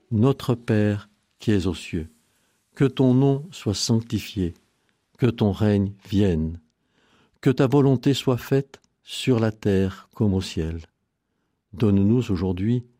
Notre Père qui es aux cieux, que ton nom soit sanctifié, que ton règne vienne, que ta volonté soit faite sur la terre comme au ciel. Donne-nous aujourd'hui